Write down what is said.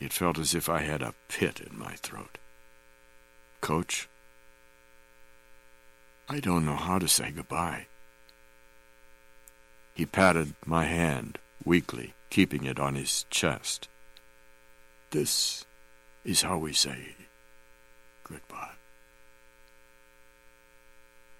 It felt as if I had a pit in my throat. Coach, I don't know how to say goodbye. He patted my hand weakly, keeping it on his chest. This is how we say goodbye.